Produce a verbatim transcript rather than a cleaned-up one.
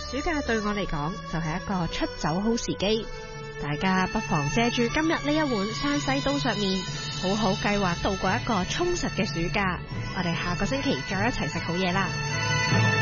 暑假對我嚟講就係一個出走好時機，大家不妨借住今日呢一碗山西刀削麵，好好計劃度過一個充實嘅暑假。我哋下個星期再一齊食好嘢啦！